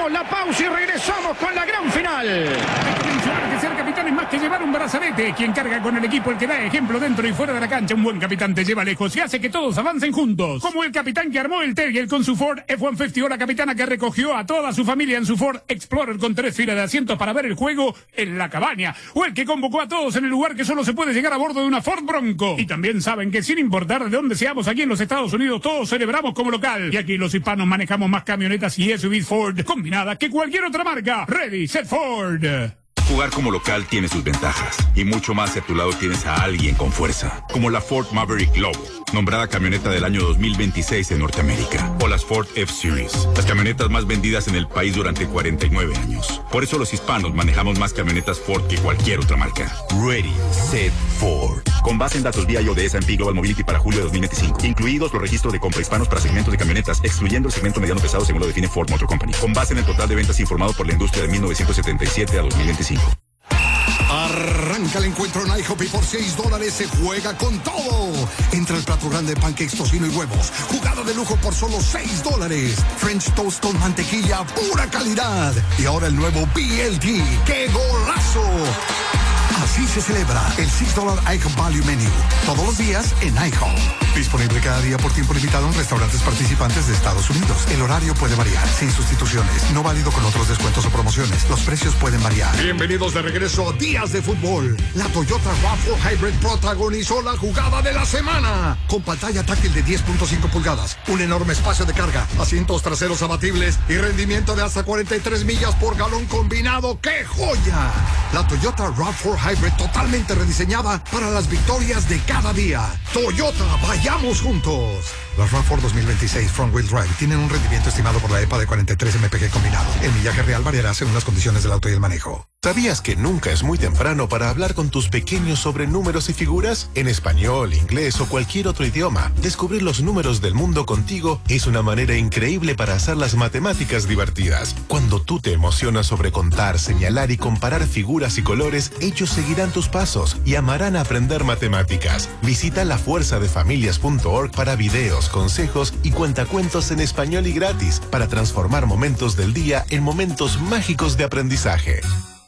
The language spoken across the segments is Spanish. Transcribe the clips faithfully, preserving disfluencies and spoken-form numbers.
Hacemos la pausa y regresamos con la gran final. Hay que mencionar que ser capitán es más que llevar un brazalete. Quien carga con el equipo, el que da ejemplo dentro y fuera de la cancha. Un buen capitán te lleva lejos y hace que todos avancen juntos. Como el capitán que armó el Terrier con su Ford F ciento cincuenta o la capitana que recogió a toda su familia en su Ford Explorer con tres filas de asientos para ver el juego en la cabaña. O el que convocó a todos en el lugar que solo se puede llegar a bordo de una Ford Bronco. Y también saben que sin importar de dónde seamos aquí en los Estados Unidos, todos celebramos como local. Y aquí los hispanos manejamos más camionetas y S U Vs Ford combinadas que cualquier otra marca. Ready, set, Ford. Jugar como local tiene sus ventajas y mucho más si a tu lado tienes a alguien con fuerza, como la Ford Maverick Lobo, nombrada camioneta del año dos mil veintiséis en Norteamérica, o las Ford F-Series, las camionetas más vendidas en el país durante cuarenta y nueve años. Por eso los hispanos manejamos más camionetas Ford que cualquier otra marca. Ready, set, Ford. Con base en datos V I A de S and P Global Mobility para julio de dos mil veinticinco, incluidos los registros de compra hispanos para segmentos de camionetas, excluyendo el segmento mediano pesado según lo define Ford Motor Company, con base en el total de ventas informado por la industria de mil novecientos setenta y siete a dos mil veinticinco. Arranca el encuentro en IHOP y por seis dólares se juega con todo. Entra el plato grande de pancakes, tocino y huevos. Jugada de lujo por solo seis dólares. French toast con mantequilla, pura calidad. Y ahora el nuevo B L T. ¡Qué golazo! Así se celebra el seis dólares IHOP Value Menu. Todos los días en IHOP. Disponible cada día por tiempo limitado en restaurantes participantes de Estados Unidos. El horario puede variar, sin sustituciones. No válido con otros descuentos o promociones. Los precios pueden variar. Bienvenidos de regreso a Días de Fútbol. La Toyota RAV cuatro Hybrid protagonizó la jugada de la semana. Con pantalla táctil de diez punto cinco pulgadas, un enorme espacio de carga, asientos traseros abatibles y rendimiento de hasta cuarenta y tres millas por galón combinado. ¡Qué joya! La Toyota RAV cuatro Hybrid totalmente rediseñada para las victorias de cada día. Toyota, vayamos juntos. Las RAV cuatro dos mil veintiséis Front Wheel Drive tienen un rendimiento estimado por la E P A de cuarenta y tres M P G combinado. El millaje real variará según las condiciones del auto y el manejo. ¿Sabías que nunca es muy temprano para hablar con tus pequeños sobre números y figuras? En español, inglés o cualquier otro idioma, descubrir los números del mundo contigo es una manera increíble para hacer las matemáticas divertidas. Cuando tú te emocionas sobre contar, señalar y comparar figuras y colores, ellos seguirán tus pasos y amarán aprender matemáticas. Visita la fuerza de familias punto org para videos, consejos y cuentacuentos en español y gratis para transformar momentos del día en momentos mágicos de aprendizaje.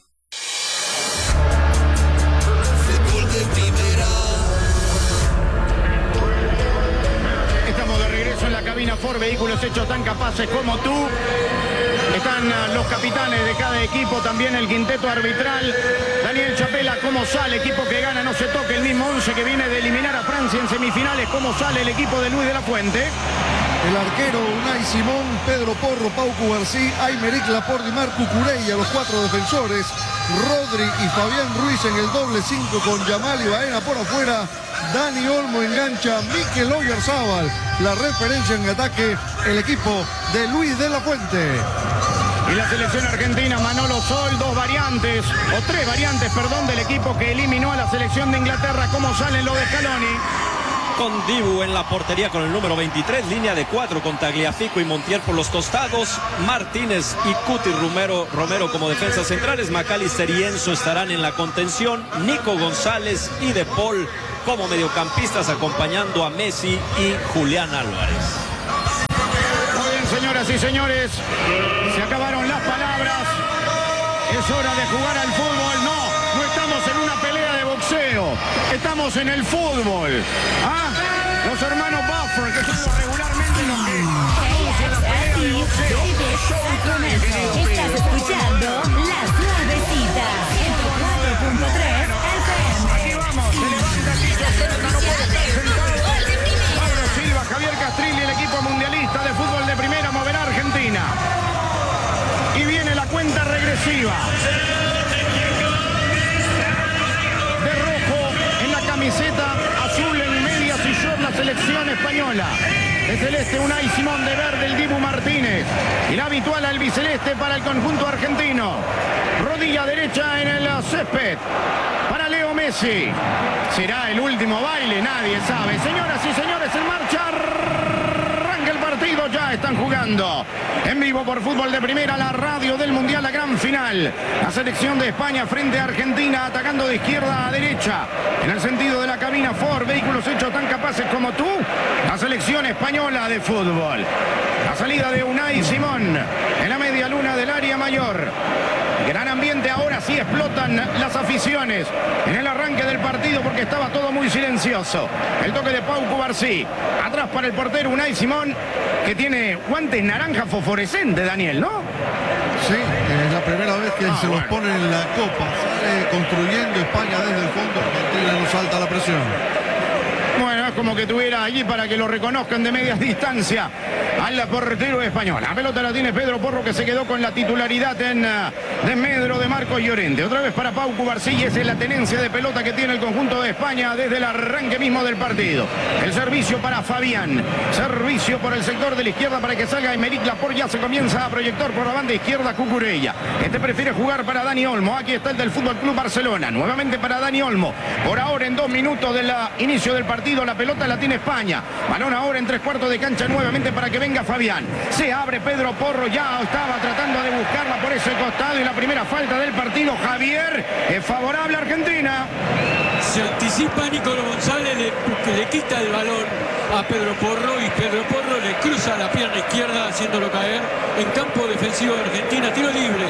Ford, vehículos hechos tan capaces como tú. Están uh, los capitanes de cada equipo, también el quinteto arbitral. Daniel Chapela, ¿cómo sale? Equipo que gana, no se toque. El mismo once que viene de eliminar a Francia en semifinales. ¿Cómo sale el equipo de Luis de la Fuente? El arquero Unai Simón, Pedro Porro, Paucu García, Aymeric Laporte y Marco Cureya, los cuatro defensores. Rodri y Fabián Ruiz en el doble cinco con Yamal y Baena por afuera. Dani Olmo engancha, Mikel Oyarzábal, la referencia en ataque, el equipo de Luis de la Fuente. Y la selección argentina, Manolo Sol, dos variantes, o tres variantes, perdón, del equipo que eliminó a la selección de Inglaterra. ¿Cómo salen los de Scaloni? Con Dibu en la portería con el número veintitrés, línea de cuatro con Tagliafico y Montiel por los costados, Martínez y Cuti Romero, Romero como defensas centrales, McAllister y Enzo estarán en la contención, Nico González y De Paul como mediocampistas acompañando a Messi y Julián Álvarez. Muy bien, señoras y señores, se acabaron las palabras, es hora de jugar al fútbol. No, no estamos en una pelea de boxeo, estamos en el fútbol. ¿Ah? Los hermanos Buffer, que son los regularmente los que anuncian la pelea de boxeo. Estás escuchando La Suavecita, ciento cuatro punto tres F M. Aquí vamos, se levanta aquí, la pelota no puede estar sentado. Pablo Silva, Javier Castrilli, el equipo mundialista de fútbol de primera, moverá a Argentina. Y viene la cuenta regresiva. De rojo en la camiseta, azul en medias y short la selección española. De celeste Unai Simón, de verde el Dibu Martínez. Y la habitual albiceleste para el conjunto argentino. Rodilla derecha en el césped para Leo Messi. ¿Será el último baile? Nadie sabe. Señoras y señores, en marcha arranca el partido. partido ya están jugando. En vivo por Fútbol de Primera, la radio del Mundial, la gran final. La selección de España frente a Argentina, atacando de izquierda a derecha. En el sentido de la cabina Ford, vehículos hechos tan capaces como tú. La selección española de fútbol. La salida de Unai Simón en la media luna del área mayor. Gran ambiente, ahora sí explotan las aficiones en el arranque del partido porque estaba todo muy silencioso. El toque de Pau Cubarsí, atrás para el portero Unai Simón, que tiene guantes naranja fosforescente, Daniel, ¿no? Sí, es la primera vez que Ah, se bueno. los pone en la copa. Sale construyendo España desde el fondo, Argentina no salta la presión. Bueno, es como que tuviera allí para que lo reconozcan de media distancia al portero español. La pelota la tiene Pedro Porro, que se quedó con la titularidad en uh, de Medro de Marcos Llorente. Otra vez para Pau Cubarsí, esa es la tenencia de pelota que tiene el conjunto de España desde el arranque mismo del partido. El servicio para Fabián. Servicio por el sector de la izquierda para que salga Aymeric Laporte. Ya se comienza a proyectar por la banda izquierda Cucurella. Este prefiere jugar para Dani Olmo. Aquí está el del Fútbol Club Barcelona. Nuevamente para Dani Olmo. Por ahora en dos minutos del inicio del partido. La pelota la tiene España. Balón ahora en tres cuartos de cancha nuevamente para que venga Fabián. Se abre Pedro Porro. Ya estaba tratando de buscarla por ese costado. Y la primera falta del partido, Javier, es favorable a Argentina. Se anticipa Nicolás González, le, que le quita el balón a Pedro Porro y Pedro Porro le cruza la pierna izquierda haciéndolo caer en campo defensivo de Argentina. Tiro libre.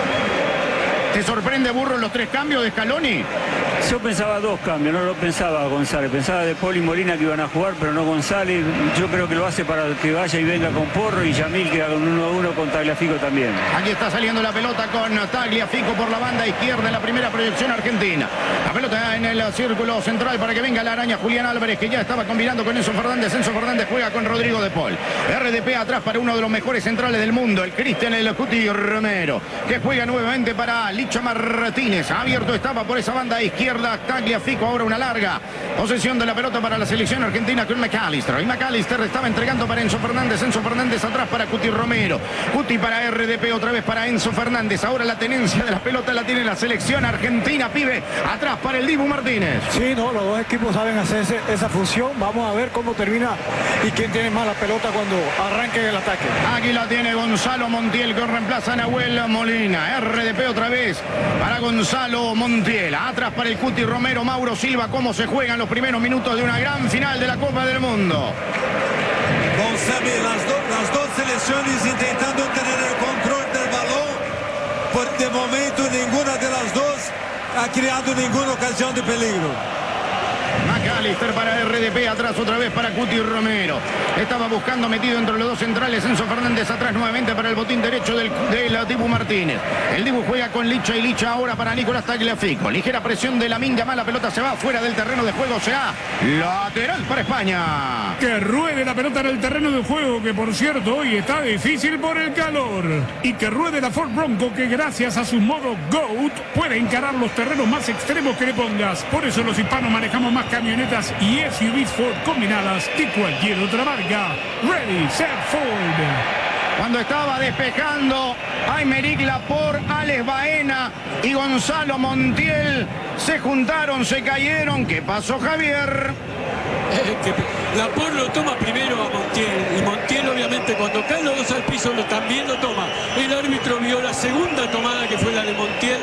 ¿Te sorprende, Burro, los tres cambios de Scaloni? Yo pensaba dos cambios, no lo pensaba González. Pensaba de Poli y Molina que iban a jugar, pero no González. Yo creo que lo hace para que vaya y venga con Porro y Yamil que haga un uno a uno con Tagliafico también. Aquí está saliendo la pelota con Tagliafico por la banda izquierda en la primera proyección argentina. La pelota en el círculo central para que venga la araña Julián Álvarez, que ya estaba combinando con Enzo Fernández. Enzo Fernández juega con Rodrigo de Paul. R D P atrás para uno de los mejores centrales del mundo, el Cristian El Cuti Romero, que juega nuevamente para Licha Martínez. Abierto estaba por esa banda izquierda Tagliafico. Ahora una larga posesión de la pelota para la selección argentina con McAllister. Y McAllister estaba entregando para Enzo Fernández. Enzo Fernández atrás para Cuti Romero. Cuti para R D P, otra vez para Enzo Fernández. Ahora la tenencia de la pelota la tiene la selección argentina. Pibe, atrás para el Dibu Martínez. Sí, no, los dos equipos saben hacer ese, esa función. Vamos a ver cómo termina y quién tiene más la pelota cuando arranque el ataque. Aquí la tiene Gonzalo Montiel, que reemplaza a Nahuel Molina. R D P otra vez para Gonzalo Montiel. Atrás para el Cuti Romero. Mauro Silva, cómo se juegan los primeros minutos de una gran final de la Copa del Mundo. Gonzalo, las, do, las dos selecciones intentando tener el control del balón. Por de momento ninguna de las dos ha creado ninguna ocasión de peligro. McAllister para R D P, atrás otra vez para Cuti Romero. Estaba buscando, metido entre los dos centrales, Enzo Fernández atrás nuevamente para el botín derecho del, del Dibu Martínez. El Dibu juega con Licha y Licha ahora para Nicolás Tagliafico. Ligera presión de Lamine Yamal, la pelota se va fuera del terreno de juego, será lateral para España. Que ruede la pelota en el terreno de juego, que por cierto hoy está difícil por el calor. Y que ruede la Ford Bronco, que gracias a su modo GOAT puede encarar los terrenos más extremos que le pongas. Por eso los hispanos manejamos más camionetas y S U Vs Ford combinadas que cualquier otra marca. Ready, set, Ford. Cuando estaba despejando Aymeric Laporte, Alex Baena y Gonzalo Montiel se juntaron, se cayeron. ¿Qué pasó, Javier? Eh, que Laporte lo toma primero a Montiel y Montiel obviamente cuando caen los dos al piso lo, también lo toma. El árbitro vio la segunda tomada que fue la de Montiel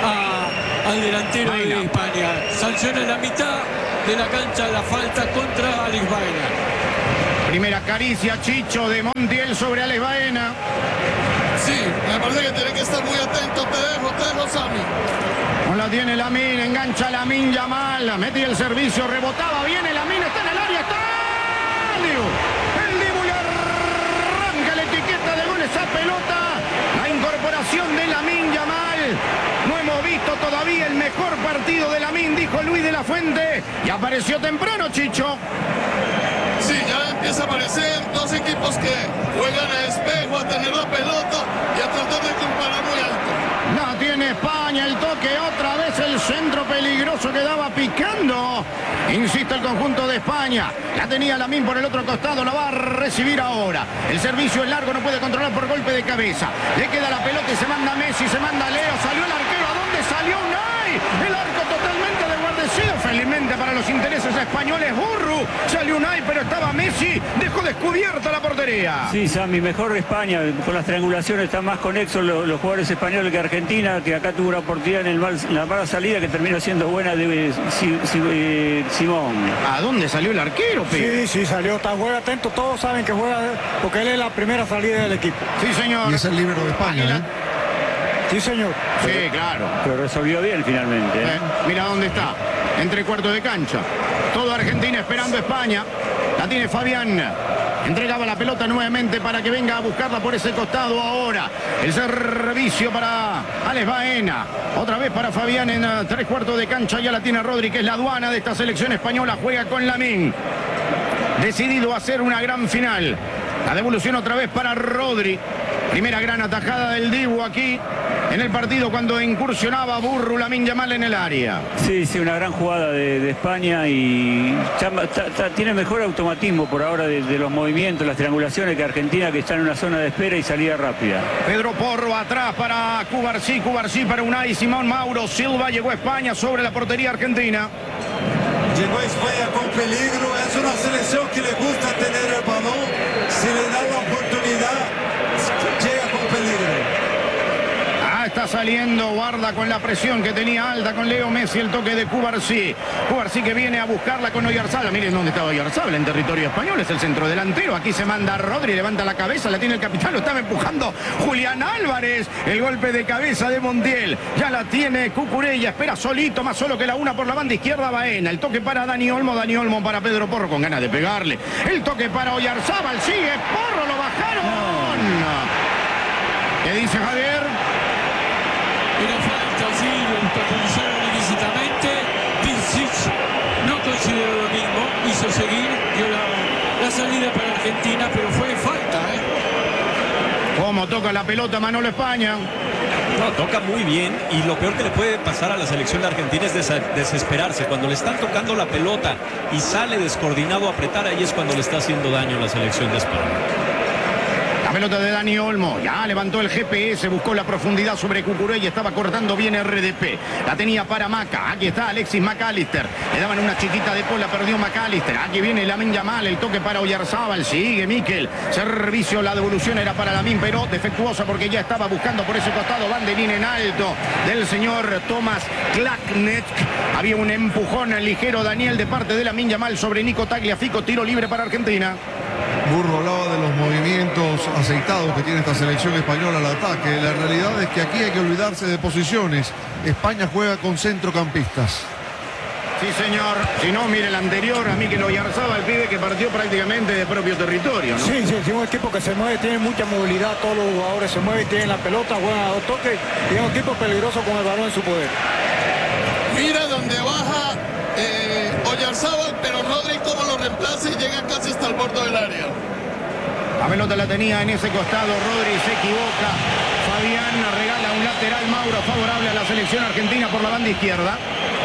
a, al delantero Baena de España. Sanciona en la mitad de la cancha la falta contra Alex Baena. Primera caricia, Chicho, de Montiel sobre Alex Baena. Sí, me parece que tiene que estar muy atento. Te dejo, te dejo, Sammy. No la tiene Lamine, engancha Lamine Yamal, mete el servicio, rebotaba, viene Lamine, está en el área, está el Dibu. El Dibu y arranca la etiqueta de gol esa pelota. La incorporación de Lamine Yamal. No hemos visto todavía el mejor partido de Lamine, dijo Luis de la Fuente. Y apareció temprano, Chicho. Sí, ya empieza a aparecer dos equipos que juegan a espejo, a tener la pelota y a tratar de comparar muy alto. La tiene España, el toque, otra vez el centro peligroso que daba picando. Insiste el conjunto de España. La tenía Lamine por el otro costado, la va a recibir ahora. El servicio es largo, no puede controlar por golpe de cabeza. Le queda la pelota y se manda Messi, se manda Leo. Salió el arquero, ¿a dónde salió Unai? El arco totalmente de guardia favorecido felizmente para los intereses españoles. Burru, salió Unai, pero estaba Messi, dejó descubierta la portería. Sí, Sammy, mejor España, con las triangulaciones están más conexos los, los jugadores españoles que Argentina, que acá tuvo una oportunidad en, el mal, en la mala salida que terminó siendo buena de si, si, eh, Simón. ¿A dónde salió el arquero, Sí, Pe? sí, salió, está juega atento, todos saben que juega porque él es la primera salida del equipo. Sí, señor. Y es el líbero de España, ¿eh? Sí, señor. Sí, claro. Pero resolvió bien finalmente. ¿eh? Eh, mira dónde está, entre cuartos de cancha. Todo Argentina esperando a España. La tiene Fabián. Entregaba la pelota nuevamente para que venga a buscarla por ese costado ahora. El servicio para Alex Baena. Otra vez para Fabián en uh, tres cuartos de cancha. Ya la tiene Rodri, que es la aduana de esta selección española. Juega con Lamine. Decidido a hacer una gran final. La devolución otra vez para Rodri. Primera gran atajada del Dibu aquí en el partido cuando incursionaba Burru Lamine Yamal en el área. Sí, sí, una gran jugada de, de España y ya, ta, ta, tiene mejor automatismo por ahora de, de los movimientos, las triangulaciones que Argentina, que está en una zona de espera y salida rápida. Pedro Porro atrás para Cubarsí, Cubarsí para Unai Simón. Mauro Silva llegó a España sobre la portería argentina. Llegó a España con peligro, es una selección que le gusta tener el balón, si le da la oportunidad, llega con peligro. Ah, está saliendo, guarda con la presión que tenía alta con Leo Messi, el toque de Cubarsí. Cubarsí que viene a buscarla con Oyarzabal. Miren dónde está Oyarzabal, en territorio español, es el centro delantero. Aquí se manda Rodri, levanta la cabeza, la tiene el capitán, lo estaba empujando Julián Álvarez. El golpe de cabeza de Montiel. Ya la tiene Cucurella, espera solito, más solo que la una por la banda izquierda Baena. El toque para Dani Olmo, Dani Olmo para Pedro Porro con ganas de pegarle. El toque para Oyarzabal, sigue Porro, lo bajaron. ¿Qué dice Javier? Una falta, sí, lo obstaculizaron ilícitamente. Pircic no consideró lo mismo, hizo seguir, dio la, la salida para Argentina, pero fue falta, ¿eh? ¿Cómo toca la pelota Manolo España? No, toca muy bien y lo peor que le puede pasar a la selección de Argentina es des desesperarse. Cuando le están tocando la pelota y sale descoordinado a apretar, ahí es cuando le está haciendo daño a la selección de España. La pelota de Dani Olmo, ya levantó el G P S, buscó la profundidad sobre Cucurella, estaba cortando bien R D P. La tenía para Maca, aquí está Alexis McAllister. Le daban una chiquita de pola, perdió McAllister. Aquí viene Lamine Yamal, el toque para Oyarzabal, sigue Mikel. Servicio, la devolución era para Lamine, pero defectuosa porque ya estaba buscando por ese costado. Banderín en alto del señor Thomas Klaknet. Había un empujón ligero, Daniel, de parte de Lamine Yamal sobre Nico Tagliafico. Tiro libre para Argentina. Burro hablaba de los movimientos aceitados que tiene esta selección española al ataque. La realidad es que aquí hay que olvidarse de posiciones. España juega con centrocampistas. Sí, señor. Si no, mire el anterior, a Mikel Oyarzabal, pibe que partió prácticamente de propio territorio, ¿no? Sí, sí, sí, un equipo que se mueve, tiene mucha movilidad, todos los jugadores se mueven, tienen la pelota, juegan a dos toques y es un equipo peligroso con el balón en su poder. Mira donde baja eh, Oyarzabal, pero Rodri como lo reemplaza y llega casi hasta el borde del área. La pelota la tenía en ese costado, Rodri se equivoca. Fabián regala un lateral, Mauro, favorable a la selección argentina por la banda izquierda.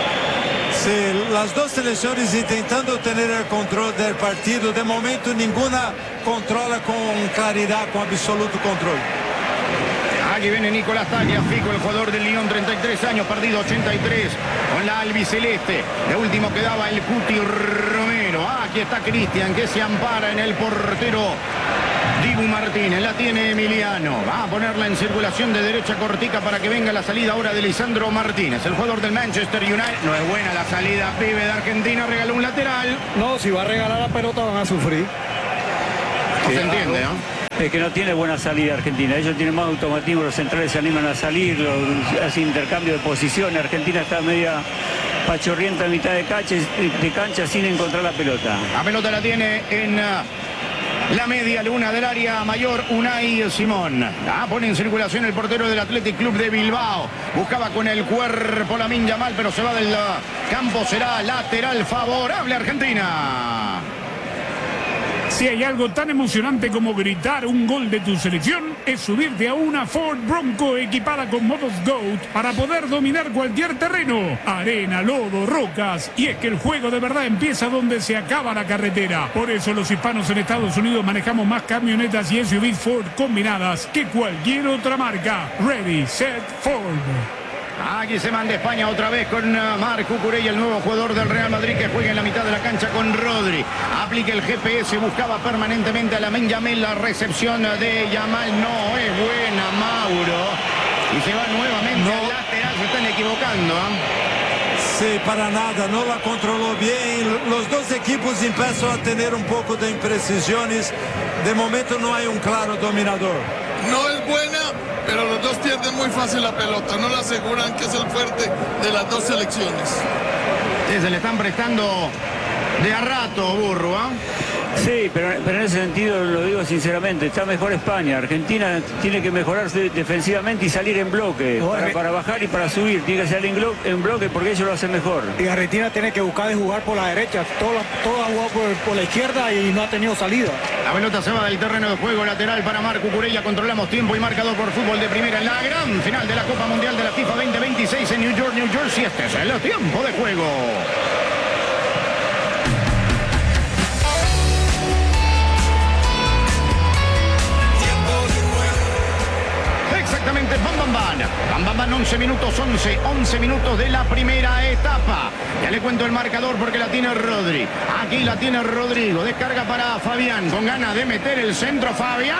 Sí, las dos selecciones intentando tener el control del partido. De momento ninguna controla con claridad, con absoluto control. Aquí viene Nicolás Tagliafico, el jugador del Lyon, treinta y tres años, perdido ochenta y tres con la albiceleste. De último quedaba el Cuti Romero. Ah, aquí está Cristian, que se ampara en el portero Dibu Martínez. La tiene Emiliano. Va a ponerla en circulación de derecha cortica para que venga la salida ahora de Lisandro Martínez, el jugador del Manchester United. No es buena la salida, pibe de Argentina, regaló un lateral. No, si va a regalar la pelota van a sufrir. No se entiende, ¿no? Es que no tiene buena salida Argentina. Ellos tienen más automatismo, los centrales se animan a salir, hace intercambio de posiciones. Argentina está media pachorrienta en mitad de cancha, de cancha sin encontrar la pelota. La pelota la tiene en uh, la media luna del área mayor, Unai Simón. La pone en circulación el portero del Athletic Club de Bilbao. Buscaba con el cuerpo Lamine Yamal, pero se va del uh, campo. Será lateral favorable a Argentina. Si hay algo tan emocionante como gritar un gol de tu selección, es subirte a una Ford Bronco equipada con modos GOAT para poder dominar cualquier terreno. Arena, lodo, rocas. Y es que el juego de verdad empieza donde se acaba la carretera. Por eso los hispanos en Estados Unidos manejamos más camionetas y S U Vs Ford combinadas que cualquier otra marca. Ready, set, Ford. Aquí se manda España otra vez con uh, Marc Cucurella, el nuevo jugador del Real Madrid que juega en la mitad de la cancha con Rodri. Aplica el G P S, buscaba permanentemente a Lamine Yamal. La recepción de Yamal no es buena, Mauro. Y se va nuevamente no. al lateral, se están equivocando. ¿eh? Sí, para nada, no la controló bien. Los dos equipos empiezan a tener un poco de imprecisiones. De momento no hay un claro dominador. No es buena, pero los dos pierden muy fácil la pelota. No la aseguran, que es el fuerte de las dos selecciones. Sí, se le están prestando de a rato, Burro, ¿ah? ¿eh? Sí, pero, pero en ese sentido lo digo sinceramente, está mejor España. Argentina tiene que mejorarse defensivamente y salir en bloque, para, para bajar y para subir. Tiene que salir en, blo en bloque porque ellos lo hacen mejor. Y Argentina tiene que buscar de jugar por la derecha. Todo, todo ha jugado por, por la izquierda y no ha tenido salida. La pelota se va del terreno de juego, lateral para Marc Cucurella. Controlamos tiempo y marcador por fútbol de primera en la gran final de la Copa Mundial de la FIFA veinte veintiséis en New York, New Jersey. Este es el tiempo de juego. Exactamente, Bam Bam Bam. Bam Bam Bam, once minutos, once, once minutos de la primera etapa. Ya le cuento el marcador porque la tiene Rodri. Aquí la tiene Rodrigo. Descarga para Fabián. Con ganas de meter el centro, Fabián.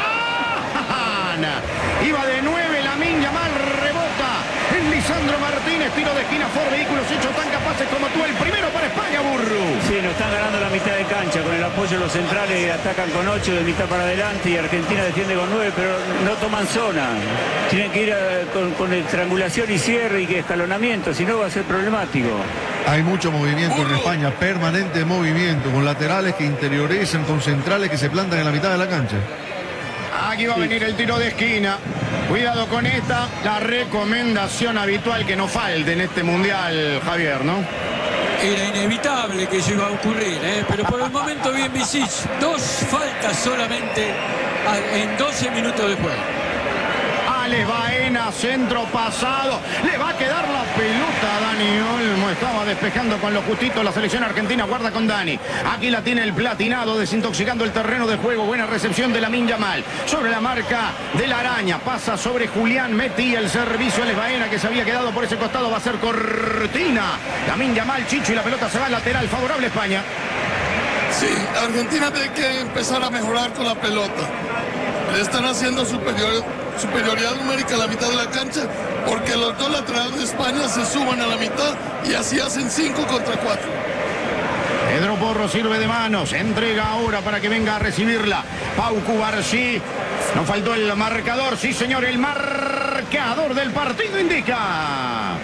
Iba de nueve, Lamine Yamal rebota en Lisandro Martínez. Tiro de esquina, Ford Vehículos hechos tan capaces como tú. El primero para España, Burro. Sí, nos están ganando la mitad de cancha. Con el apoyo de los centrales atacan con ocho de mitad para adelante y Argentina defiende con nueve, pero no toman zona. Tienen que ir a, con, con triangulación y cierre y que escalonamiento, si no va a ser problemático. Hay mucho movimiento en España, permanente movimiento, con laterales que interiorizan, con centrales que se plantan en la mitad de la cancha. Aquí va a venir el tiro de esquina. Cuidado con esta, la recomendación habitual que no falte en este mundial, Javier, ¿no? Era inevitable que eso iba a ocurrir, ¿eh? Pero por el momento bien Visic. Dos faltas solamente en doce minutos de juego. Alex Baena, centro pasado. Le va a quedar la pelota a Dani Olmo. Estaba despejando con lo justito la selección argentina. Guarda con Dani. Aquí la tiene el platinado, desintoxicando el terreno de juego. Buena recepción de Lamine Yamal. Sobre la marca de la araña. Pasa sobre Julián. Metí el servicio. Alex Baena, que se había quedado por ese costado. Va a ser cortina. Lamine Yamal, Chicho, y la pelota se va al lateral. Favorable a España. Sí, Argentina tiene que empezar a mejorar con la pelota. Le están haciendo superior, superioridad numérica a la mitad de la cancha, porque los dos laterales de España se suban a la mitad y así hacen cinco contra cuatro. Pedro Porro sirve de manos, entrega ahora para que venga a recibirla Pau Cubarsí. No faltó el marcador, sí señor, el marcador del partido indica.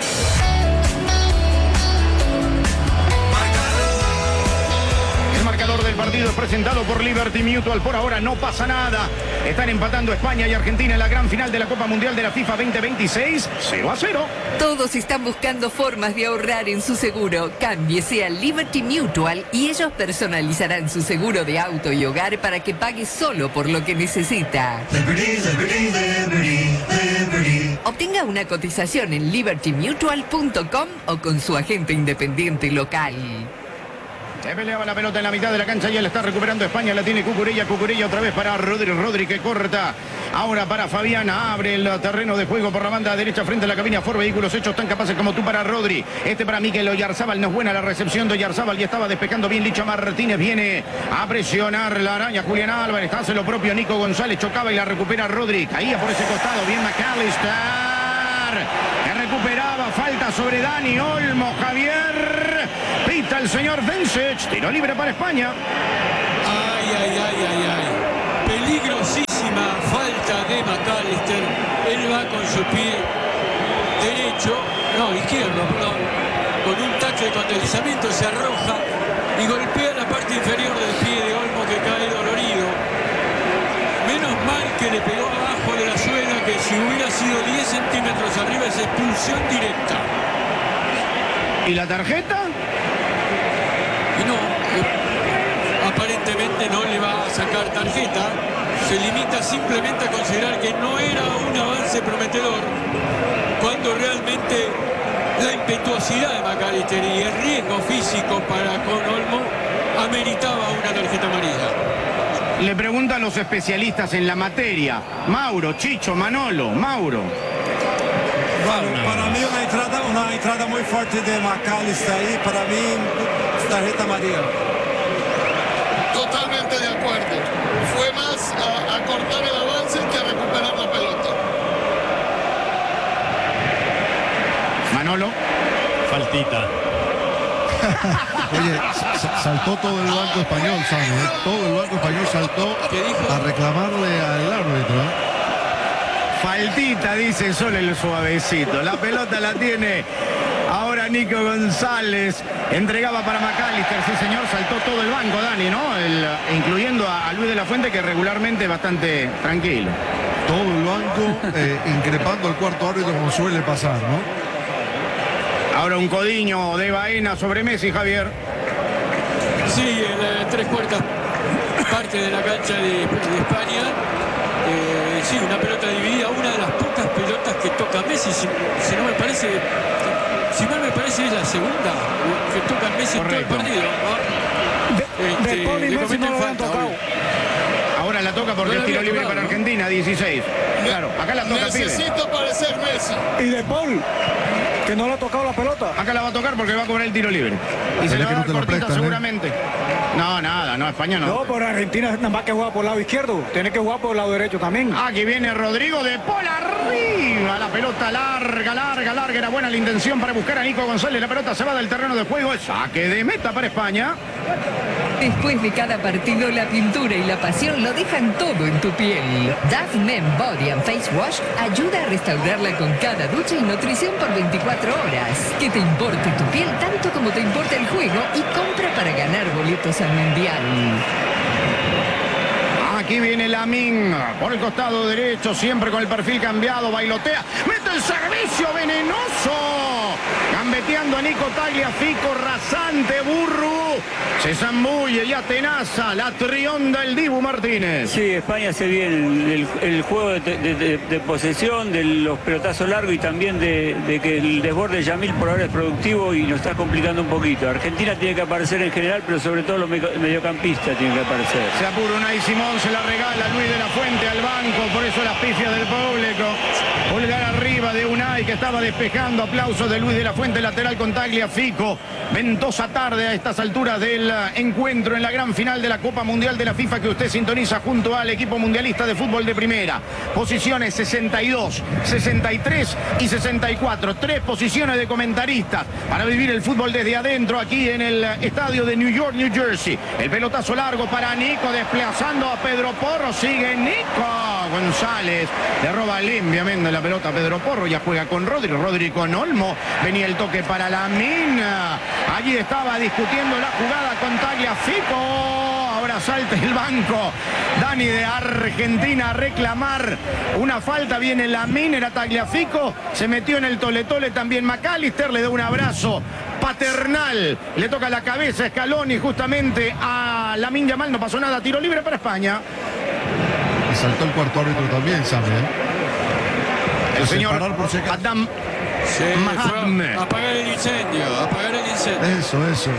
El marcador del partido es presentado por Liberty Mutual. Por ahora no pasa nada. Están empatando España y Argentina en la gran final de la Copa Mundial de la FIFA veinte veintiséis, cero a cero. Todos están buscando formas de ahorrar en su seguro. Cámbiese a Liberty Mutual y ellos personalizarán su seguro de auto y hogar para que pague solo por lo que necesita. Liberty, liberty, liberty, liberty. Obtenga una cotización en liberty mutual punto com o con su agente independiente local. Se peleaba la pelota en la mitad de la cancha y él está recuperando España. La tiene Cucurella. Cucurella otra vez para Rodri. Rodri que corta. Ahora para Fabiana. Abre el terreno de juego por la banda derecha frente a la cabina Ford Vehículos hechos tan capaces como tú para Rodri. Este para Mikel Oyarzábal. No es buena la recepción de Oyarzábal y estaba despejando bien Licha Martínez. Viene a presionar la araña Julián Álvarez. Hace lo propio Nico González. Chocaba y la recupera Rodri. Caía por ese costado. Bien McAllister. Que recuperaba. Falta sobre Dani Olmo. Javier. Pita el señor Vencic. Tiro libre para España. Ay, ay, ay, ay, ay. Peligrosísima falta de McAllister. Él va con su pie derecho, no, izquierdo, perdón. Con un tache con deslizamiento se arroja y golpea la parte inferior del pie de Olmo, que cae dolorido. Menos mal que le pegó abajo de la suela, que si hubiera sido diez centímetros arriba es expulsión directa. ¿Y la tarjeta? Y no, eh, aparentemente no le va a sacar tarjeta. Se limita simplemente a considerar que no era un avance prometedor, cuando realmente la impetuosidad de McAllister y el riesgo físico para con Olmo ameritaba una tarjeta amarilla. Le preguntan a los especialistas en la materia. Mauro, Chicho, Manolo, Mauro. Bueno, para mí una entrada, una entrada muy fuerte de McAllister ahí, para mí, tarjeta amarilla. Totalmente de acuerdo. Fue más a, a cortar el avance que a recuperar la pelota. Manolo. Faltita. Oye, sa- saltó todo el banco español, Sammy, ¿eh? Todo el banco español saltó a reclamarle al árbitro, ¿eh? Faltita, dice solo el suavecito. La pelota la tiene ahora Nico González. Entregaba para McAllister, sí señor, saltó todo el banco, Dani, ¿no? El, incluyendo a, a Luis de la Fuente, que regularmente es bastante tranquilo. Todo el banco eh, increpando al cuarto árbitro como suele pasar, ¿no? Ahora un codiño de Baena sobre Messi, Javier. Sí, en la tres cuartas parte de la cancha de, de España. Eh, sí, una pelota dividida, una de las pocas pelotas que toca Messi, si, si no me parece, si mal me parece es la segunda que toca Messi en todo el partido, ¿no? De, Este, de Paul y le Messi cometen no lo habían falta, tocado. obvio. Ahora la toca porque No es la tiro había libre tocado, para ¿no? Argentina, dieciséis. Claro, acá la toca, pibe. Necesita aparecer Messi. Y de Paul, que no le ha tocado la pelota. Acá la va a tocar porque va a cobrar el tiro libre. Y se Pero le es que va a no dar te lo cortita prestan, ¿eh? seguramente. No, nada, no, España no. No, pero Argentina nada más que juega por el lado izquierdo. Tiene que jugar por el lado derecho también. Aquí viene Rodrigo de Paul arriba. La pelota larga, larga, larga. Era buena la intención para buscar a Nico González. La pelota se va del terreno de juego. Es saque de meta para España. Después de cada partido, la pintura y la pasión lo dejan todo en tu piel. Dove Men Body and Face Wash ayuda a restaurarla con cada ducha y nutrición por veinticuatro horas. Que te importe tu piel tanto como te importa el juego y compra para ganar boletos al Mundial. Aquí viene Lamín por el costado derecho, siempre con el perfil cambiado, bailotea, mete el servicio venenoso, gambeteando a Nico Tagliafico, rasante, Burru, se zambulle y atenaza, la trionda el Dibu Martínez. Sí, España hace bien el, el juego de, de- de- de posesión, de los pelotazos largos y también de, de que el desborde de Yamil por ahora es productivo y nos está complicando un poquito. Argentina tiene que aparecer en general, pero sobre todo los medio- mediocampistas tienen que aparecer. Se apura Unai Simón, se la regala Luis de la Fuente al banco, por eso las pifias del público. Pulgar arriba de Unai que estaba despejando, aplausos de Luis de la Fuente, lateral con Tagliafico. Ventosa tarde a estas alturas del encuentro en la gran final de la Copa Mundial de la FIFA que usted sintoniza junto al equipo mundialista de fútbol de primera. Posiciones sesenta y dos, sesenta y tres y sesenta y cuatro. Tres posiciones de comentaristas para vivir el fútbol desde adentro aquí en el estadio de New York, New Jersey. El pelotazo largo para Nico, desplazando a Pedro Porro. Sigue Nico González. Le roba limpiamente la pelota a Pedro Porro. Ya juega con Rodri. Rodri con Olmo. Venía el toque para Lamín. Allí estaba discutiendo la jugada con Tagliafico. Ahora salta el banco. Dani de Argentina a reclamar una falta. Viene Lamín, era Tagliafico. Se metió en el tole tole también McAllister. Le da un abrazo paternal. Le toca la cabeza a Scaloni justamente a Lamín Yamal. No pasó nada. Tiro libre para España. Y saltó el cuarto árbitro también, Sammy, ¿eh? El A señor separar por si acaso. Adam Sí, Mahatme. fue a apagar el incendio, a apagar el incendio. Eso, eso.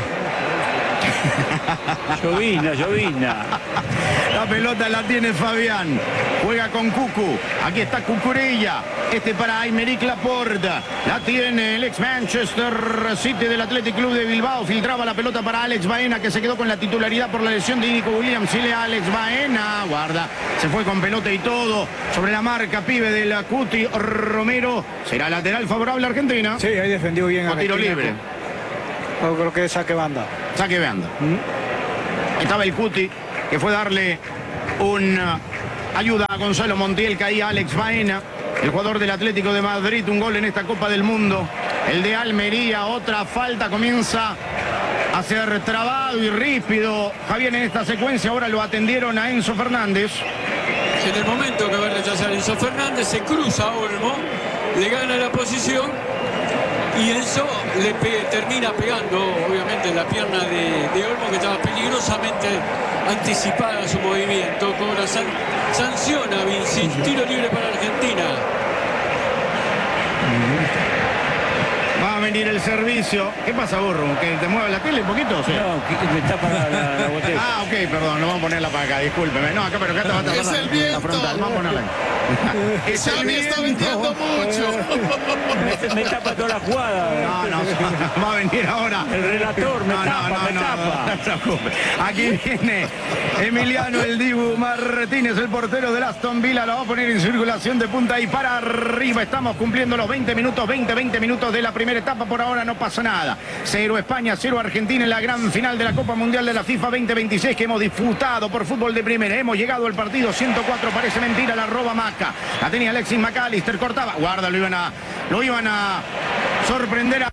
Llovizna, llovizna. La pelota la tiene Fabián. Juega con Cucu. Aquí está Cucurella. Este para Aymeric Laporte. La tiene el ex Manchester City del Athletic Club de Bilbao. Filtraba la pelota para Alex Baena, que se quedó con la titularidad por la lesión de Nico Williams. Sigue a Alex Baena. Guarda. Se fue con pelota y todo. Sobre la marca, pibe de la Cuti Romero. Será lateral favorable a Argentina. Sí, ahí defendió bien O tiro Argentina. libre. Yo creo que es saque banda. Saque banda. Estaba el Cuti, que fue darle una ayuda a Gonzalo Montiel, caía Alex Baena, el jugador del Atlético de Madrid, un gol en esta Copa del Mundo. El de Almería, otra falta, comienza a ser trabado y ríspido. Javier, en esta secuencia ahora lo atendieron a Enzo Fernández. En el momento que va a rechazar Enzo Fernández, se cruza a Olmo, le gana la posición y Enzo le pe- termina pegando, obviamente, en la pierna de, de Olmo, que estaba peligrosamente anticipada su movimiento. Cobra san- sanciona Vinci, tiro libre para Argentina. Va a venir venir el servicio. ¿Qué pasa, burro? ¿Que te mueve la tele un poquito? ¿Sí? No, que me tapa la, la, la botella. Ah, ok, perdón, no vamos a ponerla para acá, discúlpeme. No, acá, pero acá te va a tapar Es el la, viento. la frontal. Vamos a ponerla. Es el Xavi está vendiendo mucho. Me, me tapa toda la jugada. No, no, va a venir ahora. El relator me no, tapa, no, no, me no, tapa. no, no se preocupe. Aquí viene Emiliano el Dibu Martínez, el portero del Aston Villa. Lo va a poner en circulación de punta y para arriba. Estamos cumpliendo los veinte minutos, veinte, veinte minutos de la primera etapa. Por ahora no pasa nada. Cero España, cero Argentina en la gran final de la Copa Mundial de la FIFA veinte veintiséis que hemos disfrutado por fútbol de primera. Hemos llegado al partido ciento cuatro, parece mentira, la roba Maca. La tenía Alexis McAllister, cortaba. Guarda, lo iban a, lo iban a sorprender a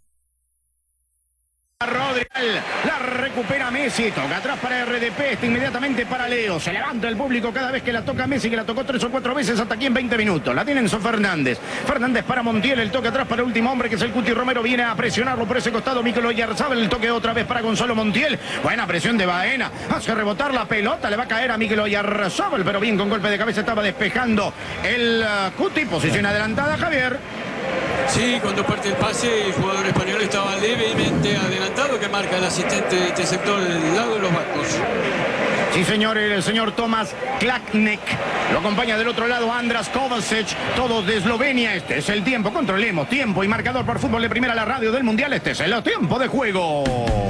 Rodri, la recupera Messi, toca atrás para R D P, está inmediatamente para Leo, se levanta el público cada vez que la toca Messi, que la tocó tres o cuatro veces hasta aquí en veinte minutos, la tiene Enzo Fernández, Fernández para Montiel, el toque atrás para el último hombre que es el Cuti Romero, viene a presionarlo por ese costado, Mikel Oyarzabal, el toque otra vez para Gonzalo Montiel, buena presión de Baena, hace rebotar la pelota, le va a caer a Mikel Oyarzabal, pero bien con golpe de cabeza estaba despejando el uh, Cuti, posición adelantada, Javier. Sí, cuando parte el pase, el jugador español estaba levemente adelantado, que marca el asistente de este sector del lado de los vascos. Sí, señor, el señor Tomás Klaknek. Lo acompaña del otro lado Andras Kovacic, todos de Eslovenia. Este es el tiempo, controlemos tiempo y marcador por fútbol de primera, la radio del Mundial. Este es el tiempo de juego.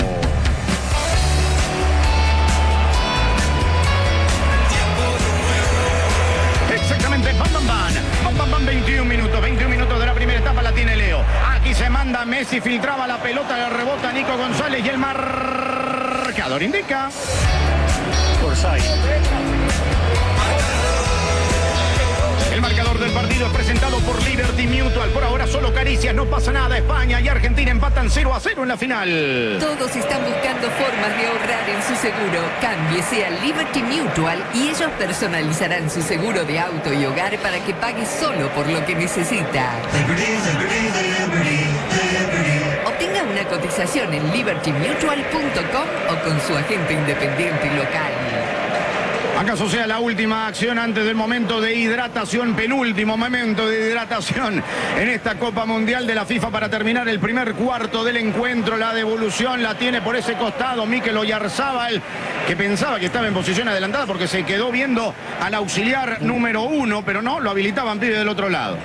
Exactamente, bam, bam, bam, bam, bam, bam, veintiún minutos, veintiún minutos de la primera etapa la tiene Leo. Aquí se manda Messi, filtraba la pelota, le rebota Nico González y el marcador indica. Orsay. El marcador del partido es presentado por Liberty Mutual. Por ahora solo caricias, no pasa nada. España y Argentina empatan cero a cero en la final. Todos están buscando formas de ahorrar en su seguro. Cámbiese a Liberty Mutual y ellos personalizarán su seguro de auto y hogar para que pague solo por lo que necesita. Liberty, liberty, liberty, liberty. Obtenga una cotización en liberty mutual punto com o con su agente independiente local. ¿Acaso sea la última acción antes del momento de hidratación, penúltimo momento de hidratación en esta Copa Mundial de la FIFA para terminar el primer cuarto del encuentro? La devolución la tiene por ese costado Mikel Oyarzabal, que pensaba que estaba en posición adelantada porque se quedó viendo al auxiliar número uno, pero no, lo habilitaban pibe del otro lado.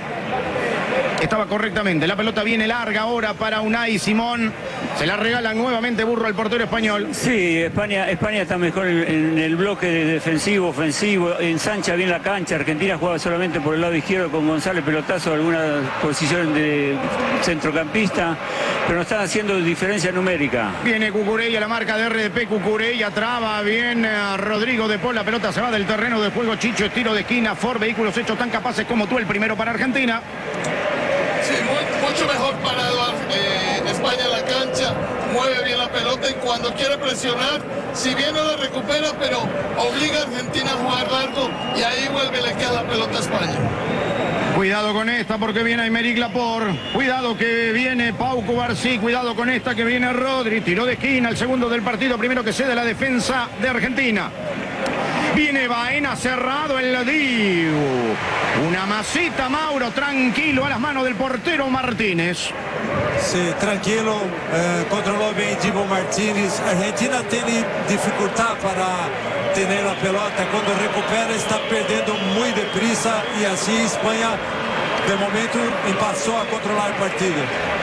Estaba correctamente, la pelota viene larga ahora para Unai Simón, se la regala nuevamente Burro al portero español. Sí, España, España está mejor en, en el bloque de defensivo, ofensivo, ensancha bien la cancha. Argentina juega solamente por el lado izquierdo con González, pelotazo, alguna posición de centrocampista, pero no están haciendo diferencia numérica. Viene Cucurella, la marca de R D P, Cucurella traba bien a Rodrigo de Paul, la pelota se va del terreno de juego, Chicho, estiro de esquina, Ford, vehículos hechos tan capaces como tú, el primero para Argentina. Sí, muy, mucho mejor parado eh, España en la cancha, mueve bien la pelota y cuando quiere presionar, si bien no la recupera, pero obliga a Argentina a jugar largo y ahí vuelve, le queda la pelota a España. Cuidado con esta porque viene Aymeric Laporte. Cuidado que viene Pau Cubarsí. Cuidado con esta que viene Rodri. Tiró de esquina el segundo del partido. Primero que cede la defensa de Argentina. Viene Baena cerrado el Dibu. Una masita, Mauro, tranquilo a las manos del portero Martínez. Sí, tranquilo, eh, controló bien Dibu Martínez. Argentina tiene dificultad para tener la pelota. Cuando recupera está perdiendo muy deprisa y así España de momento pasó a controlar el partido.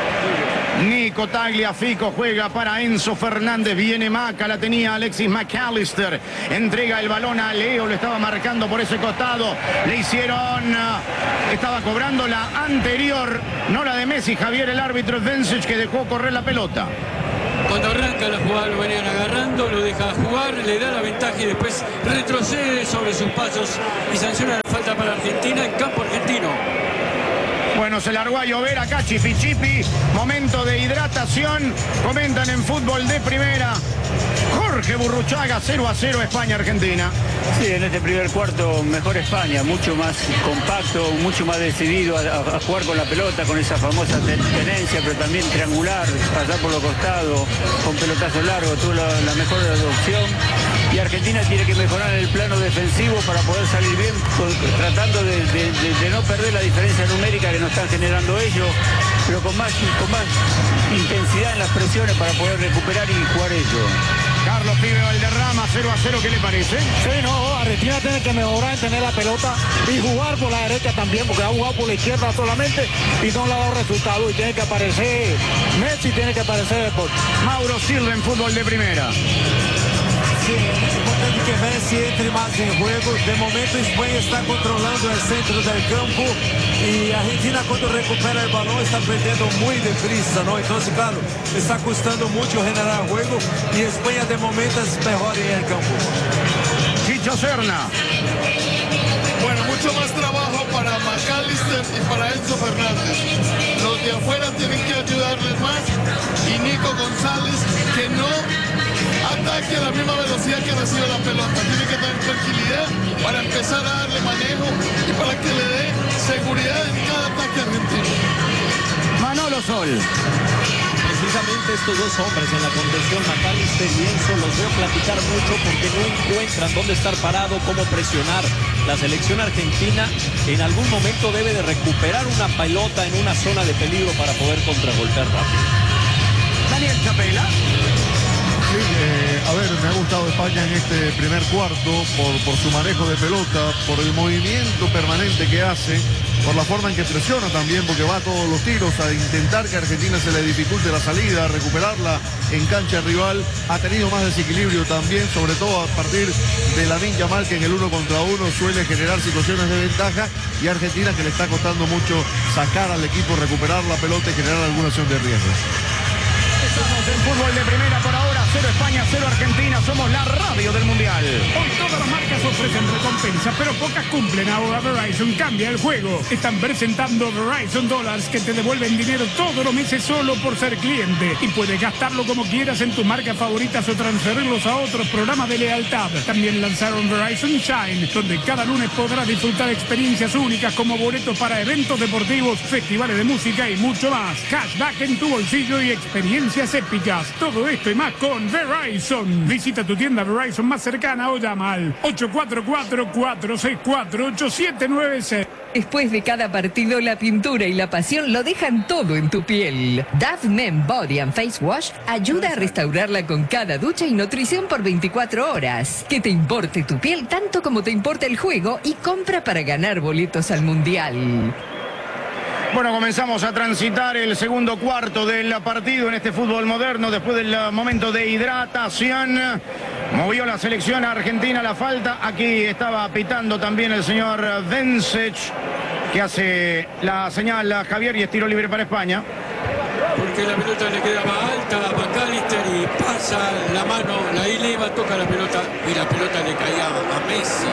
Nico Tagliafico juega para Enzo Fernández, viene Maca, la tenía Alexis McAllister, entrega el balón a Leo, lo estaba marcando por ese costado, le hicieron, estaba cobrando la anterior, no la de Messi, Javier, el árbitro Vencic, que dejó correr la pelota. Cuando arranca la jugada lo venían agarrando, lo deja jugar, le da la ventaja y después retrocede sobre sus pasos y sanciona la falta para Argentina en campo argentino. Bueno, se largó a llover acá, chipi chipi, momento de hidratación, comentan en fútbol de primera, Jorge Burruchaga, cero a cero España-Argentina. Sí, en este primer cuarto mejor España, mucho más compacto, mucho más decidido a, a jugar con la pelota, con esa famosa tenencia, pero también triangular, pasar por los costados, con pelotazo largo, tuvo la, la mejor opción. y Argentina tiene que mejorar en el plano defensivo para poder salir bien, con, tratando de, de, de, de no perder la diferencia numérica que nos están generando ellos, pero con más, con más intensidad en las presiones para poder recuperar y jugar ellos. Carlos Pibe Valderrama, cero a cero, ¿qué le parece? Sí, no, Argentina tiene que mejorar en tener la pelota y jugar por la derecha también, porque ha jugado por la izquierda solamente y no le ha dado resultado. Y tiene que aparecer Messi, tiene que aparecer Deportes. Mauro Silva en fútbol de primera. Sí, es importante que Messi entre más en juego. De momento España está controlando el centro del campo y Argentina cuando recupera el balón está perdiendo muy deprisa, ¿no? Entonces, claro, está costando mucho generar juego y España de momento es mejor en el campo. Chicho Serna. Bueno, mucho más trabajo para McAllister y para Enzo Fernández. Los de afuera tienen que ayudarles más y Nico González que no ataque a la misma velocidad que recibe la pelota. Tiene que tener tranquilidad para empezar a darle manejo y para que le dé seguridad en cada ataque argentino. Manolo Sol. Precisamente estos dos hombres en la contención, McAllister y Enzo, los veo platicar mucho porque no encuentran dónde estar parado, cómo presionar. La selección argentina en algún momento debe de recuperar una pelota en una zona de peligro para poder contragolpear rápido. Daniel Chapela. Sí, eh, a ver, me ha gustado España en este primer cuarto por, por su manejo de pelota, por el movimiento permanente que hace, por la forma en que presiona también, porque va a todos los tiros a intentar que a Argentina se le dificulte la salida, a recuperarla en cancha rival. Ha tenido más desequilibrio también, sobre todo a partir de Lamine Yamal, que en el uno contra uno suele generar situaciones de ventaja, y Argentina que le está costando mucho sacar al equipo, recuperar la pelota y generar alguna acción de riesgo. Estamos en fútbol de primera por ahora, cero España, cero Argentina, somos la radio del Mundial. Hoy todas las marcas ofrecen recompensas, pero pocas cumplen. Ahora Verizon cambia el juego. Están presentando Verizon Dollars que te devuelven dinero todos los meses solo por ser cliente. Y puedes gastarlo como quieras en tus marcas favoritas o transferirlos a otros programas de lealtad. También lanzaron Verizon Shine, donde cada lunes podrás disfrutar experiencias únicas como boletos para eventos deportivos, festivales de música y mucho más. Cashback en tu bolsillo y experiencias épicas. Todo esto y más con Verizon. Visita tu tienda Verizon más cercana o llama al ocho cuatro cuatro, cuatro seis cuatro, ocho siete nueve seis. Después de cada partido, la pintura y la pasión lo dejan todo en tu piel. Dove Men Body and Face Wash ayuda a restaurarla con cada ducha y nutrición por veinticuatro horas. Que te importe tu piel tanto como te importa el juego y compra para ganar boletos al Mundial. Bueno, comenzamos a transitar el segundo cuarto del partido en este fútbol moderno después del momento de hidratación. Movió la selección argentina la falta. Aquí estaba pitando también el señor Vencech, que hace la señal a Javier y es tiro libre para España. Porque la pelota le queda más alta a McAllister y pasa la mano, la eleva, toca la pelota y la pelota le caía a Messi.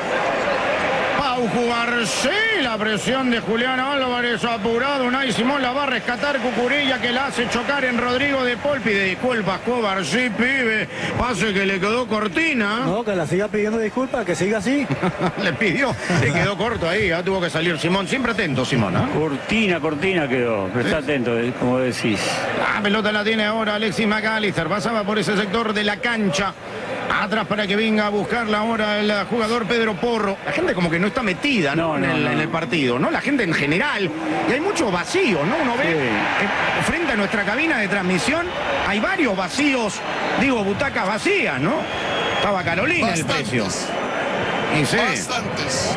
Pau Cubarsí, la presión de Julián Álvarez apurado. Unai Simón la va a rescatar Cucurella, que la hace chocar en Rodrigo de Paul. Pide disculpas Cubarsí, pibe. Pase que le quedó cortina. No, que la siga pidiendo disculpas, que siga así. Le pidió, le quedó corto ahí, ¿eh? Tuvo que salir Simón. Siempre atento, Simón, ¿eh? Cortina, cortina quedó, pero está atento, como decís. La pelota la tiene ahora Alexis McAllister. Pasaba por ese sector de la cancha. Atrás para que venga a buscarla ahora el jugador Pedro Porro. La gente como que no está metida, ¿no? No, no, en, el, no. en el partido, ¿no? La gente en general. Y hay mucho vacío, ¿no? Uno ve Sí. eh, frente a nuestra cabina de transmisión, hay varios vacíos, digo, butacas vacías, ¿no? Estaba Carolina Bastantes. el precio. Y sí. Bastantes.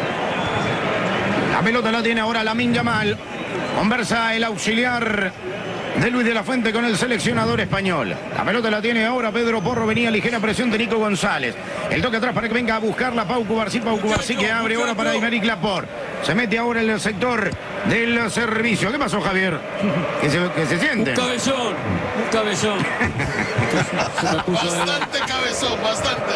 La pelota la tiene ahora Lamine Yamal. Conversa el auxiliar de Luis de la Fuente con el seleccionador español. La pelota la tiene ahora Pedro Porro. Venía ligera presión de Nico González. El toque atrás para que venga a buscarla Pau Cubarsí. Pau Cubarsí que abre ahora para Aymeric Laporte. Se mete ahora en el sector del servicio. ¿Qué pasó, Javier? Que se, que se siente. Un cabezón, un cabezón. Bastante cabezón, bastante.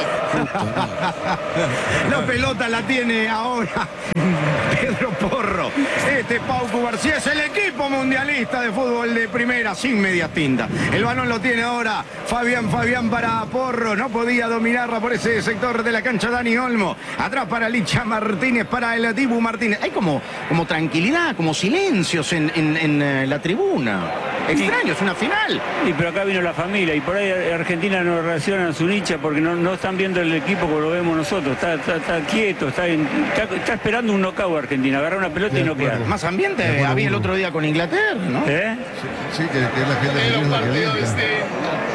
La pelota la tiene ahora Pedro Porro. Este Pau Cubarsí es el equipo mundialista de fútbol de primera sin medias tintas. El balón lo tiene ahora Fabián Fabián para Porro. No podía dominarla por ese sector de la cancha Dani Olmo. Atrás para Licha Martínez, para el Dibu Martínez. Hay como, como tranquilidad, como silencios en, en, en eh, la tribuna. extraño, es una final. Y pero acá vino la familia y por ahí Argentina no reacciona a su nicha porque no, no están viendo el equipo como lo vemos nosotros. Está, está, está quieto, está, en, está, está esperando un knockout Argentina, agarrar una pelota y no quedar. Más ambiente había el otro día con Inglaterra, ¿no? ¿Eh? Sí, que, que la gente Era un partido calienta. distinto.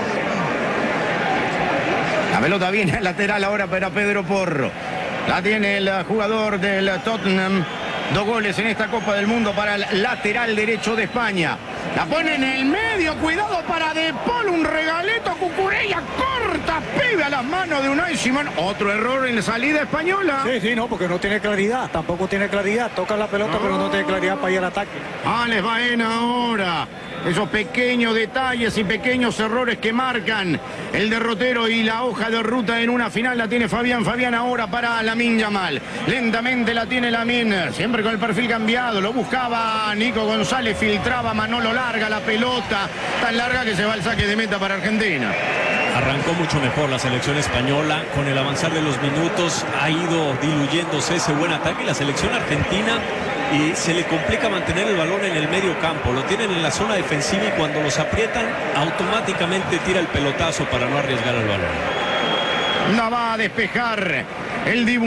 La pelota viene al lateral ahora para Pedro Porro. La tiene el jugador del Tottenham. Dos goles en esta Copa del Mundo para el lateral derecho de España. La pone en el medio, cuidado para De Paul, un regaleto, Cucurella corta, pibe a las manos de Unai Simón. Otro error en la salida española. Sí, sí, no, porque no tiene claridad, tampoco tiene claridad, toca la pelota, no. pero no tiene claridad para ir al ataque. Alex Baena ahora. Esos pequeños detalles y pequeños errores que marcan el derrotero y la hoja de ruta en una final la tiene Fabián. Fabián ahora para Lamine Yamal. Lentamente la tiene Lamine, siempre con el perfil cambiado. Lo buscaba Nico González, filtraba Manolo, larga la pelota, tan larga que se va al saque de meta para Argentina. Arrancó mucho mejor la selección española. Con el avanzar de los minutos ha ido diluyéndose ese buen ataque. Y la selección argentina y se le complica mantener el balón en el medio campo. Lo tienen en la zona defensiva y cuando los aprietan automáticamente tira el pelotazo para no arriesgar el balón. La va a despejar el Dibu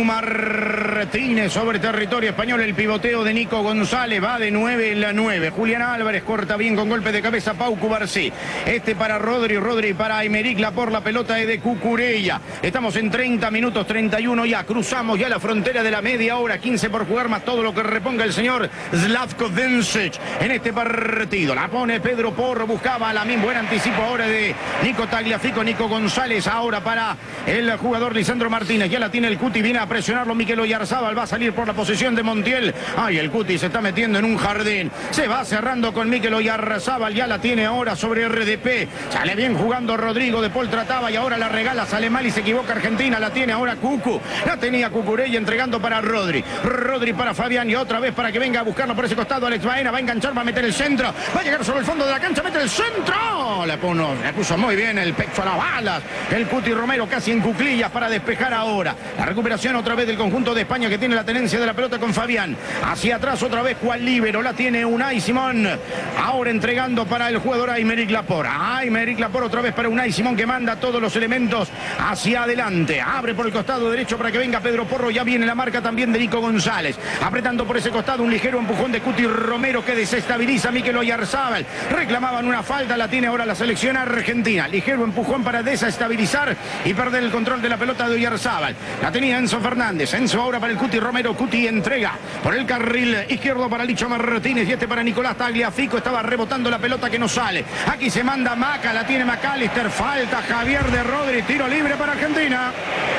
Martínez sobre territorio español. El pivoteo de Nico González va de nueve en la nueve. Julián Álvarez corta bien con golpe de cabeza Pau Cubarsí. Este para Rodri, Rodri para Aymeric Laporte. La pelota es de Cucurella. Estamos en treinta minutos, treinta y uno ya. Cruzamos ya la frontera de la media hora. quince por jugar más todo lo que reponga el señor Zlatko Vincic en este partido. La pone Pedro Porro. Buscaba a la misma. Buen anticipo ahora de Nico Tagliafico. Nico González ahora para el jugador Lisandro Martínez. Ya la tiene el Cuti, viene a presionarlo Mikel Oyarzábal, va a salir por la posición de Montiel. Ay, el Cuti se está metiendo en un jardín. Se va cerrando con Mikel Oyarzábal, ya la tiene ahora sobre R D P. Sale bien jugando Rodrigo, De Paul trataba y ahora la regala, sale mal y se equivoca Argentina. La tiene ahora Cucu, la tenía Cucurella entregando para Rodri. Rodri para Fabián y otra vez para que venga a buscarlo por ese costado. Alex Baena va a enganchar, va a meter el centro, va a llegar sobre el fondo de la cancha, mete el centro. Le puso, le puso muy bien el pecho a las balas. El Cuti Romero casi en cuclillas para despejar ahora. La recuperación otra vez del conjunto de España que tiene la tenencia de la pelota con Fabián. Hacia atrás otra vez cual líbero. La tiene Unai Simón. Ahora entregando para el jugador Aymeric Laporte. Aymeric Laporte otra vez para Unai Simón que manda todos los elementos hacia adelante. Abre por el costado derecho para que venga Pedro Porro. Ya viene la marca también de Nico González. Apretando por ese costado un ligero empujón de Cuti Romero que desestabiliza a Mikel Oyarzábal. Reclamaban una falta. La tiene ahora la selección argentina. Ligero empujón para desestabilizar y perder el control de la pelota de Oyarzábal. La tenía Enzo Fernández. Enzo ahora para el Cuti Romero. Cuti entrega por el carril izquierdo para Licho Martínez y este para Nicolás Tagliafico. Estaba rebotando la pelota que no sale. Aquí se manda Maca. La tiene McAllister. Falta Javier de Rodri. Tiro libre para Argentina.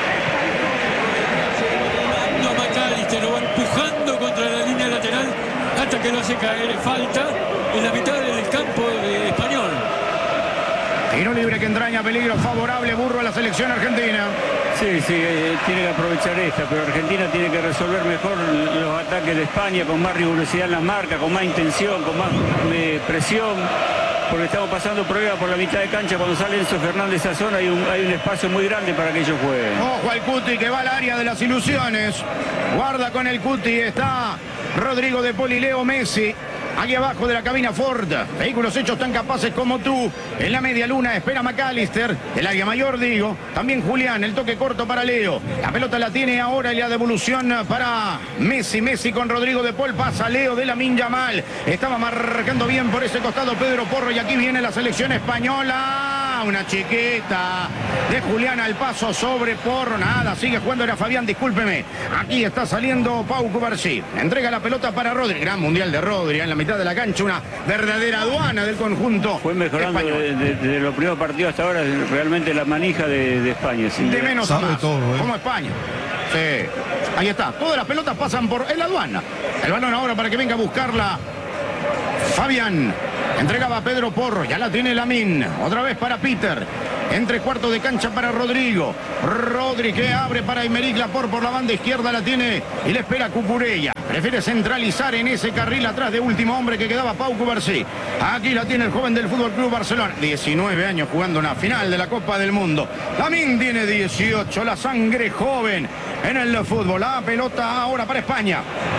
No, McAllister lo va empujando contra la línea lateral hasta que lo hace caer. Falta en la mitad del campo de español. Tiro libre que entraña peligro favorable, Burro a la selección argentina. Sí, sí, eh, tiene que aprovechar esta, pero Argentina tiene que resolver mejor los ataques de España con más rigurosidad en las marcas, con más intención, con más eh, presión, porque estamos pasando pruebas por la mitad de cancha. Cuando sale Enzo Fernández a esa zona hay un, hay un espacio muy grande para que ellos jueguen. Ojo al Cuti que va al área de las ilusiones. Guarda con el Cuti, está Rodrigo De Paul y Leo Messi. Aquí abajo de la cabina Ford, vehículos hechos tan capaces como tú. En la media luna espera McAllister, el área mayor digo. También Julián, el toque corto para Leo. La pelota la tiene ahora y la devolución para Messi. Messi con Rodrigo De Paul, pasa Leo de Lamine Yamal. Estaba marcando bien por ese costado Pedro Porro y aquí viene la selección española. Una chiquita de Julián al paso sobre Porro. Nada, sigue jugando, era Fabián, discúlpeme. Aquí está saliendo Pau Cubarsí. Entrega la pelota para Rodri. Gran mundial de Rodri en la mitad de la cancha. Una verdadera aduana del conjunto. Fue mejorando desde de, de, de los primeros partidos hasta ahora realmente la manija de, de España. ¿Sí? De menos a más. Todo, ¿eh? Como España. Sí. Ahí está. Todas las pelotas pasan por el aduana. El balón ahora para que venga a buscarla Fabián. Entregaba a Pedro Porro, ya la tiene Lamine, otra vez para Peter, entre cuartos de cancha para Rodrigo, Rodri que abre para Aymeric Laporte por la banda izquierda, la tiene y le espera Cucurella, prefiere centralizar en ese carril atrás de último hombre que quedaba Pau Cubarsí. Aquí la tiene el joven del Fútbol Club Barcelona, diecinueve años jugando una final de la Copa del Mundo. Lamine tiene dieciocho, la sangre joven en el fútbol, la pelota ahora para España.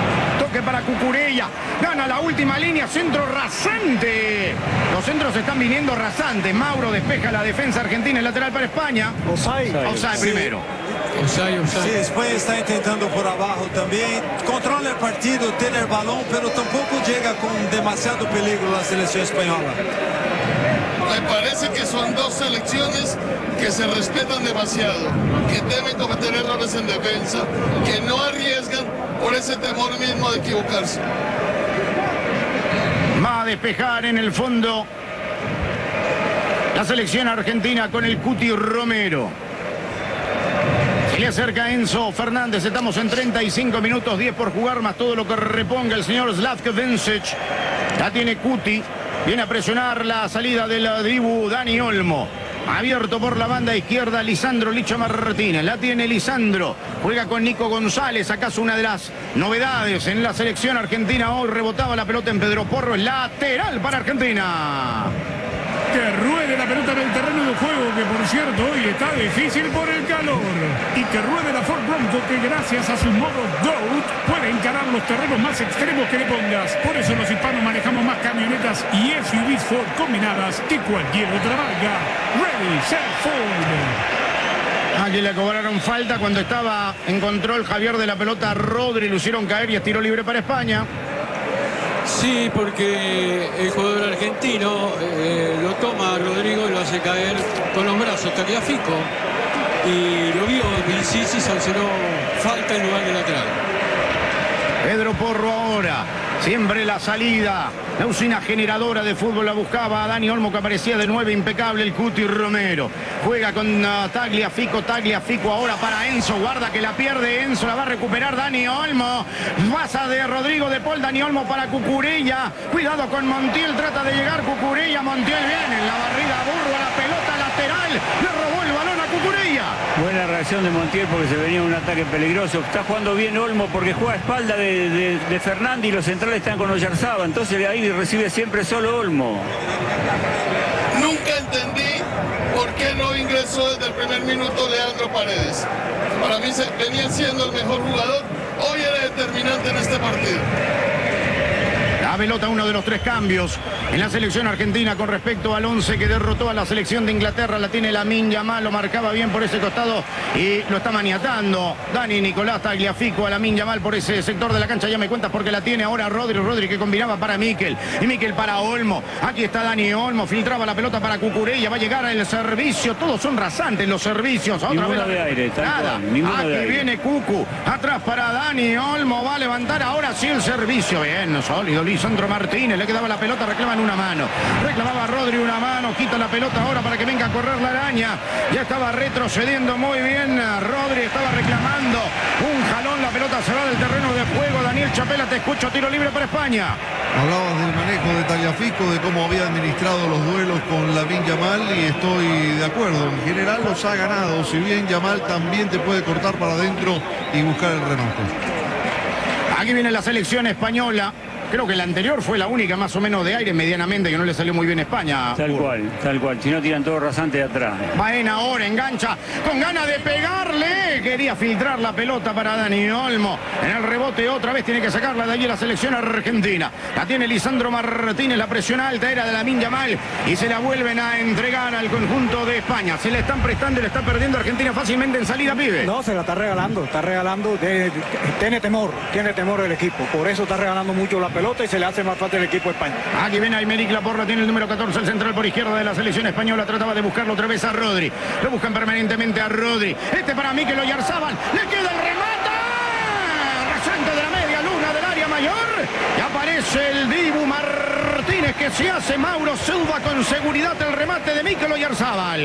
toque para Cucurella. Gana la última línea, centro rasante. Los centros están viniendo rasantes. Mauro despeja la defensa argentina, el lateral para España. Offside. Offside Sí. primero. Offside, offside. Sí, España está intentando por abajo también. Controla el partido, tiene el balón, pero tampoco llega con demasiado peligro la selección española. Me parece que son dos selecciones que se respetan demasiado, que deben cometer errores en defensa, que no arriesgan por ese temor mismo de equivocarse. Va a despejar en el fondo la selección argentina con el Cuti Romero. Se le acerca Enzo Fernández. Estamos en treinta y cinco minutos, diez por jugar, más todo lo que reponga el señor Slavko Vincic. La tiene Cuti. Viene a presionar la salida del Dibu Dani Olmo. Abierto por la banda izquierda Lisandro Licha Martínez. La tiene Lisandro. Juega con Nico González. ¿Acaso una de las novedades en la selección argentina? Hoy rebotaba la pelota en Pedro Porro. Lateral para Argentina. Que ruede la pelota en el terreno de juego, que por cierto hoy está difícil por el calor. Y que ruede la Ford Bronco, que gracias a su modo GOAT puede encarar los terrenos más extremos que le pongas. Por eso los hispanos manejamos más camionetas y S U Vs Ford combinadas que cualquier otra marca. Ready, set, Ford. Aquí le cobraron falta cuando estaba en control Javier de la pelota. Rodri lo hicieron caer y es tiro libre para España. Sí, porque el jugador argentino eh, lo toma a Rodrigo y lo hace caer con los brazos Tagliafico. Y lo vio Vinicius y sancionó falta en lugar de lateral. Pedro Porro ahora. Siempre la salida. La usina generadora de fútbol la buscaba a Dani Olmo, que aparecía de nueve impecable el Cuti Romero. Juega con uh, Tagliafico, Tagliafico ahora para Enzo. Guarda que la pierde Enzo, la va a recuperar Dani Olmo. Pasa de Rodrigo de Paul, Dani Olmo para Cucurella. Cuidado con Montiel, trata de llegar Cucurella. Montiel viene en la barrida, Burro a la pelota lateral. Le robó el balón a Cucurella. Buena reacción de Montiel porque se venía un ataque peligroso. Está jugando bien Olmo porque juega a espalda de, de, de Fernández y los centrales están con Oyarzaba. Entonces ahí recibe siempre solo Olmo. Nunca entendí por qué no ingresó desde el primer minuto Leandro Paredes. Para mí se, venía siendo el mejor jugador. Hoy era determinante en este partido. La pelota, uno de los tres cambios en la selección argentina con respecto al once que derrotó a la selección de Inglaterra. La tiene Lamine Yamal, lo marcaba bien por ese costado y lo está maniatando Dani Nicolás Tagliafico a Lamine Yamal por ese sector de la cancha. Ya me cuentas porque la tiene ahora Rodri, Rodri que combinaba para Mikel y Mikel para Olmo. Aquí está Dani Olmo, filtraba la pelota para Cucurella, va a llegar el servicio. Todos son rasantes los servicios. Otra Ninguno vez de aire, tal nada. cual, ninguno Aquí de aire. viene Cucu, atrás para Dani Olmo, va a levantar ahora sí el servicio. Bien, sólido Lisandro Martínez, le quedaba la pelota, reclaman una mano. Reclamaba Rodri una mano, quita la pelota ahora para que venga a correr la araña. Ya estaba retrocediendo muy bien Rodri, estaba reclamando un jalón, la pelota se va del terreno de juego. Daniel Chapela, te escucho, tiro libre para España. Hablabas del manejo de Tagliafico, de cómo había administrado los duelos con Lamine Yamal y estoy de acuerdo. En general los ha ganado, si bien Yamal también te puede cortar para adentro y buscar el remate. Aquí viene la selección española. Creo que la anterior fue la única más o menos de aire medianamente que no le salió muy bien a España. Tal cual, tal cual. Si no tiran todo rasante de atrás. Baena ahora, engancha, con ganas de pegarle. Quería filtrar la pelota para Dani Olmo. En el rebote otra vez tiene que sacarla de allí la selección argentina. La tiene Lisandro Martínez, la presión alta era de Lamine Yamal. Y se la vuelven a entregar al conjunto de España. Se le están prestando y le está perdiendo Argentina fácilmente en salida, pibe. No, se la está regalando, está regalando. De, de, tiene temor, tiene temor el equipo. Por eso está regalando mucho la pelota y se le hace más fácil el equipo España. Aquí viene Aymeric Laporte, tiene el número catorce, el central por izquierda de la selección española. Trataba de buscarlo otra vez a Rodri. Lo buscan permanentemente a Rodri. Este para Mikel Oyarzabal. Le queda el remate. Rasante de la media luna del área mayor. Y aparece el Dibu Martínez que se hace Mauro Silva con seguridad el remate de Mikel Oyarzabal.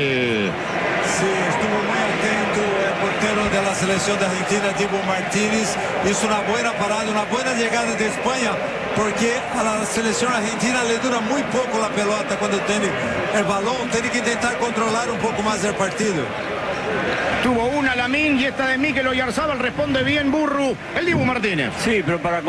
Sí, estuvo muy atento el portero de la selección de Argentina, Dibu Martínez. Hizo una buena parada, una buena llegada de España, porque a la selección argentina le dura muy poco la pelota cuando tiene el balón. Tiene que intentar controlar un poco más el partido. Tuvo una Lamine y esta de Mikel Oyarzabal. Responde bien Burru, el Dibu Martínez. Sí, pero para